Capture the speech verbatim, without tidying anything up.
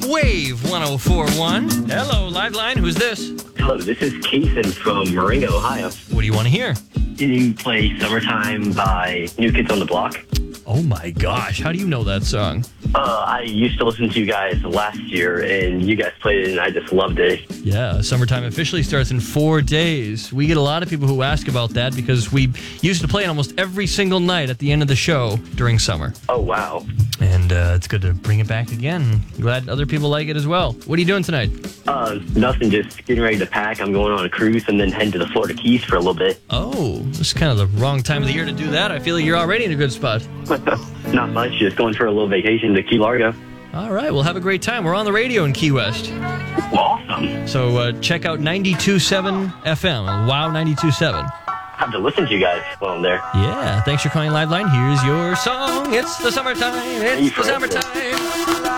Wave one oh four point one. Hello, Liveline. Who's this? Hello, this is Kason from Moringa, Ohio. What do you want to hear? Did you play Summertime by New Kids on the Block? Oh my gosh, how do you know that song? Uh, I used to listen to you guys last year, and you guys played it, and I just loved it. Yeah, Summertime officially starts in four days. We get a lot of people who ask about that because we used to play it almost every single night at the end of the show during summer. Oh, wow. And uh, it's good to bring it back again. Glad other people like it as well. What are you doing tonight? Uh, nothing, just getting ready to pack. I'm going on a cruise and then heading to the Florida Keys for a little bit. Oh, this is kind of the wrong time of the year to do that. I feel like you're already in a good spot. Not much, just going for a little vacation to Key Largo. All right, well, have a great time. We're on the radio in Key West. Awesome. So uh, check out ninety-two point seven F M, Wow ninety-two point seven. Have to listen to you guys while I'm there. Yeah, thanks for calling Liveline. Here's your song. It's the summertime. It's the summertime.